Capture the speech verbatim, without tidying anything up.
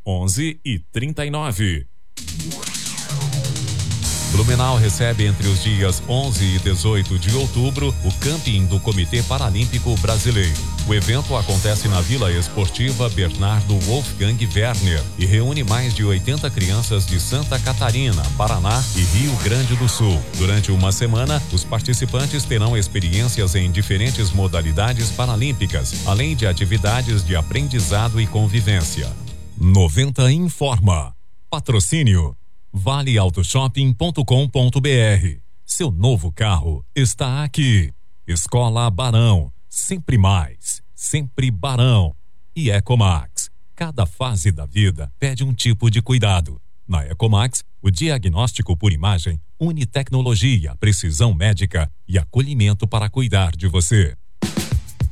onze e trinta e nove. Blumenau recebe entre os dias onze e dezoito de outubro o camping do Comitê Paralímpico Brasileiro. O evento acontece na Vila Esportiva Bernardo Wolfgang Werner e reúne mais de oitenta crianças de Santa Catarina, Paraná e Rio Grande do Sul. Durante uma semana, os participantes terão experiências em diferentes modalidades paralímpicas, além de atividades de aprendizado e convivência. noventa informa. Patrocínio vale auto shopping ponto com ponto br. Seu novo carro está aqui. Escola Barão, sempre mais, sempre Barão. E Ecomax, cada fase da vida pede um tipo de cuidado. Na Ecomax, o diagnóstico por imagem une tecnologia, precisão médica e acolhimento para cuidar de você.